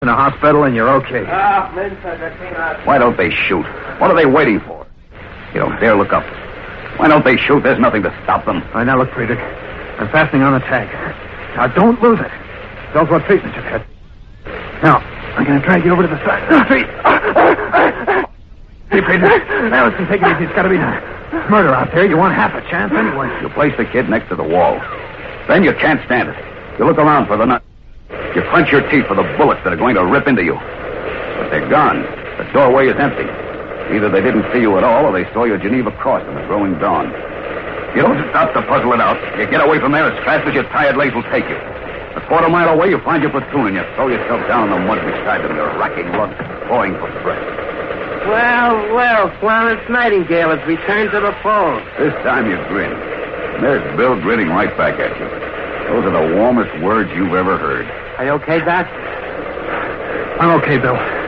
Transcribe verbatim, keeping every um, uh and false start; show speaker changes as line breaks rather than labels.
in a hospital and you're okay.
Why don't they shoot? What are they waiting for? You don't dare look up. Why don't they shoot? There's nothing to stop them.
All right, now look, Friedrich. I'm fastening on the tag. Now, don't lose it. Tell us what treatment you've had. Now, I'm going to drag you over to the side of the street. Hey, Friedrich. Now, listen, take it easy. It's got to be done. Murder out there. You want half a chance anyway.
You place the kid next to the wall. Then you can't stand it. You look around for the nut. You clench your teeth for the bullets that are going to rip into you. But they're gone. The doorway is empty. Either they didn't see you at all, or they saw your Geneva cross in the growing dawn. You don't stop to puzzle it out. You get away from there as fast as your tired legs will take you. A quarter mile away, you find your platoon, and you throw yourself down in the mud beside them, your racking lungs clawing for breath.
Well, well, Florence Nightingale has returned to the fold.
This time you grin. And there's Bill grinning right back at you. Those are the warmest words you've ever heard.
Are you okay, Doc?
I'm okay, Bill.